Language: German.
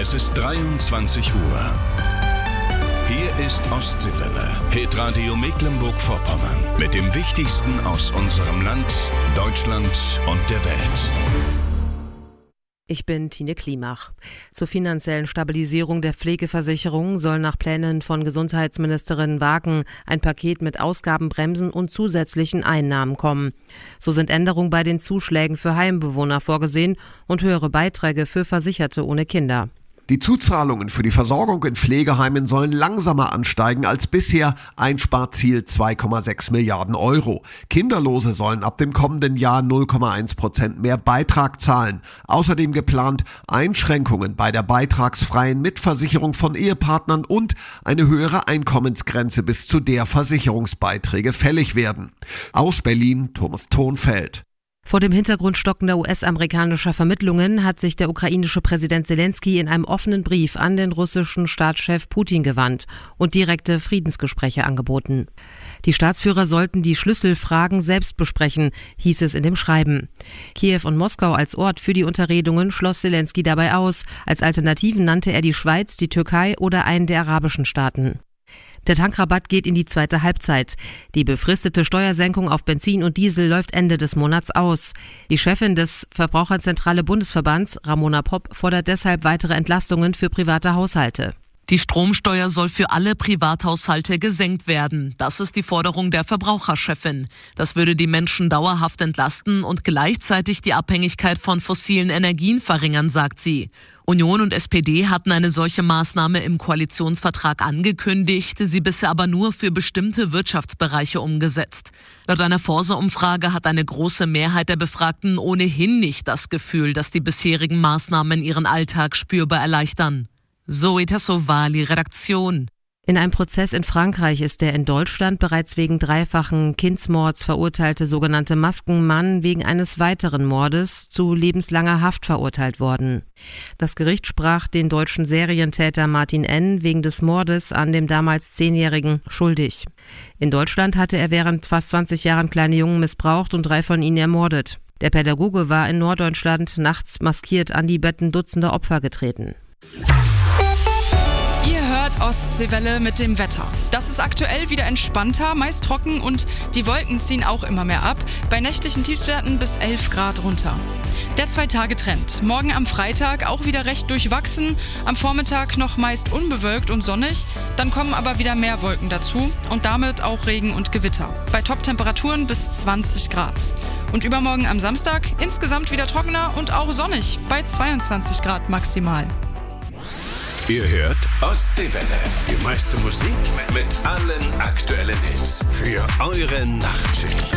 Es ist 23 Uhr. Hier ist Ostseewelle, Hitradio Mecklenburg-Vorpommern. Mit dem Wichtigsten aus unserem Land, Deutschland und der Welt. Ich bin Tine Klimach. Zur finanziellen Stabilisierung der Pflegeversicherung soll nach Plänen von Gesundheitsministerin Wagen ein Paket mit Ausgabenbremsen und zusätzlichen Einnahmen kommen. So sind Änderungen bei den Zuschlägen für Heimbewohner vorgesehen und höhere Beiträge für Versicherte ohne Kinder. Die Zuzahlungen für die Versorgung in Pflegeheimen sollen langsamer ansteigen als bisher. Einsparziel 2,6 Milliarden Euro. Kinderlose sollen ab dem kommenden Jahr 0,1% mehr Beitrag zahlen. Außerdem geplant Einschränkungen bei der beitragsfreien Mitversicherung von Ehepartnern und eine höhere Einkommensgrenze, bis zu der Versicherungsbeiträge fällig werden. Aus Berlin, Thomas Thonfeld. Vor dem Hintergrund stockender US-amerikanischer Vermittlungen hat sich der ukrainische Präsident Zelensky in einem offenen Brief an den russischen Staatschef Putin gewandt und direkte Friedensgespräche angeboten. Die Staatsführer sollten die Schlüsselfragen selbst besprechen, hieß es in dem Schreiben. Kiew und Moskau als Ort für die Unterredungen schloss Zelensky dabei aus. Als Alternativen nannte er die Schweiz, die Türkei oder einen der arabischen Staaten. Der Tankrabatt geht in die zweite Halbzeit. Die befristete Steuersenkung auf Benzin und Diesel läuft Ende des Monats aus. Die Chefin des Verbraucherzentrale Bundesverbands, Ramona Popp, fordert deshalb weitere Entlastungen für private Haushalte. Die Stromsteuer soll für alle Privathaushalte gesenkt werden. Das ist die Forderung der Verbraucherchefin. Das würde die Menschen dauerhaft entlasten und gleichzeitig die Abhängigkeit von fossilen Energien verringern, sagt sie. Union und SPD hatten eine solche Maßnahme im Koalitionsvertrag angekündigt, sie bisher aber nur für bestimmte Wirtschaftsbereiche umgesetzt. Laut einer Forsa-Umfrage hat eine große Mehrheit der Befragten ohnehin nicht das Gefühl, dass die bisherigen Maßnahmen ihren Alltag spürbar erleichtern. Zoe Tassovali, Redaktion. In einem Prozess in Frankreich ist der in Deutschland bereits wegen dreifachen Kindsmords verurteilte sogenannte Maskenmann wegen eines weiteren Mordes zu lebenslanger Haft verurteilt worden. Das Gericht sprach den deutschen Serientäter Martin N. wegen des Mordes an dem damals 10-Jährigen schuldig. In Deutschland hatte er während fast 20 Jahren kleine Jungen missbraucht und 3 von ihnen ermordet. Der Pädagoge war in Norddeutschland nachts maskiert an die Betten dutzender Opfer getreten. Ihr hört Ostseewelle mit dem Wetter. Das ist aktuell wieder entspannter, meist trocken und die Wolken ziehen auch immer mehr ab. Bei nächtlichen Tiefstwerten bis 11 Grad runter. Der 2-Tage-Trend. Morgen am Freitag auch wieder recht durchwachsen. Am Vormittag noch meist unbewölkt und sonnig. Dann kommen aber wieder mehr Wolken dazu und damit auch Regen und Gewitter. Bei Top-Temperaturen bis 20 Grad. Und übermorgen am Samstag insgesamt wieder trockener und auch sonnig. Bei 22 Grad maximal. Ihr hört Ostseewelle. Die meiste Musik mit allen aktuellen Hits. Für eure Nachtschicht.